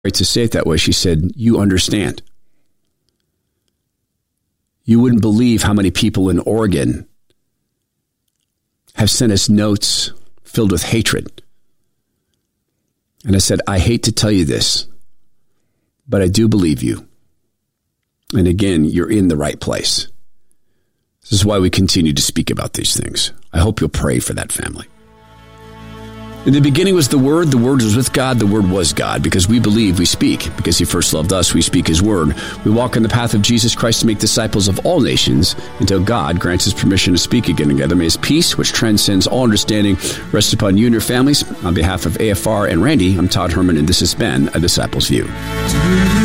to say it that way. She said, you understand. You wouldn't believe how many people in Oregon have sent us notes filled with hatred. And I said, I hate to tell you this, but I do believe you. And again, you're in the right place. This is why we continue to speak about these things. I hope you'll pray for that family. In the beginning was the Word was with God, the Word was God. Because we believe, we speak. Because he first loved us, we speak his word. We walk in the path of Jesus Christ to make disciples of all nations until God grants his permission to speak again together. May his peace, which transcends all understanding, rest upon you and your families. On behalf of AFR and Randy, I'm Todd Herman, and this has been A Disciple's View.